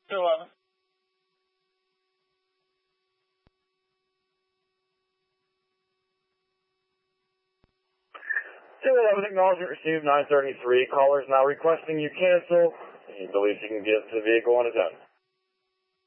211. 211, acknowledgement received, 933. Caller is now requesting you cancel. He believes he can get to the vehicle on his own.